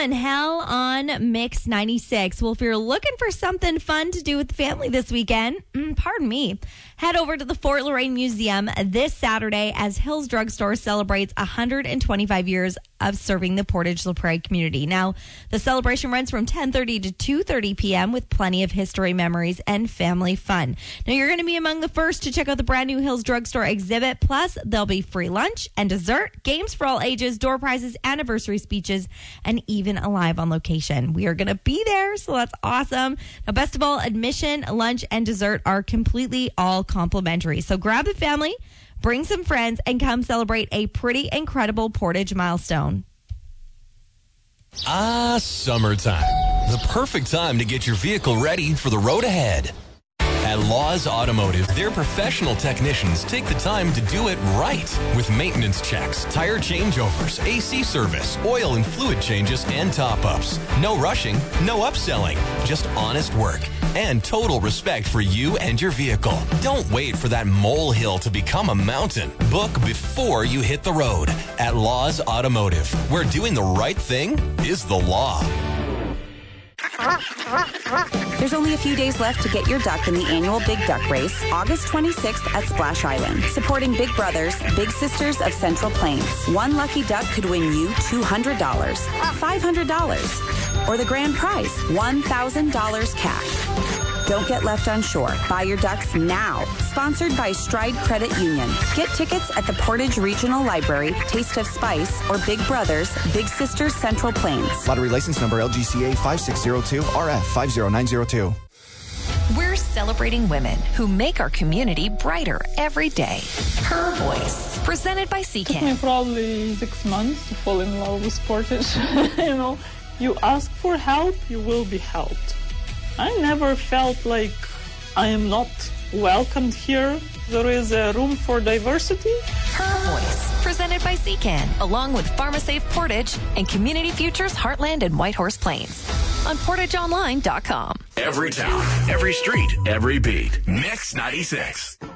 and Hell on Mix 96. Well, if you're looking for something fun to do with the family this weekend, pardon me, head over to the Fort Loraine Museum this Saturday as Hills Drugstore celebrates 125 years of serving the Portage La Prairie community. Now, the celebration runs from 10:30 to 2:30 p.m. with plenty of history, memories, and family fun. Now, you're going to be among the first to check out the brand new Hills Drugstore exhibit. Plus, there'll be free lunch and dessert, games for all ages, door prizes, anniversary speeches, and even a live on location. We are going to be there, so that's awesome. Now, best of all, admission, lunch, and dessert are completely all complimentary. So grab the family, bring some friends, and come celebrate a pretty incredible Portage milestone. Summertime. The perfect time to get your vehicle ready for the road ahead. At Laws Automotive, their professional technicians take the time to do it right with maintenance checks, tire changeovers, AC service, oil and fluid changes, and top-ups. No rushing, no upselling, just honest work and total respect for you and your vehicle. Don't wait for that molehill to become a mountain. Book before you hit the road at Laws Automotive, where doing the right thing is the law. There's only a few days left to get your duck in the annual Big Duck Race, August 26th at Splash Island. Supporting Big Brothers, Big Sisters of Central Plains. One lucky duck could win you $200, $500, or the grand prize, $1,000 cash. Don't get left on shore. Buy your ducks now. Sponsored by Stride Credit Union. Get tickets at the Portage Regional Library, Taste of Spice, or Big Brothers, Big Sisters Central Plains. Lottery license number LGCA 5602 RF 50902. We're celebrating women who make our community brighter every day. Her Voice, presented by It took Secan. me probably 6 months to fall in love with Portage. You ask for help, you will be helped. I never felt like I am not welcomed here. There is a room for diversity. Her Voice, presented by Secan, along with PharmaSafe Portage and Community Futures Heartland and Whitehorse Plains on PortageOnline.com. Every town, every street, every beat. Mix 96.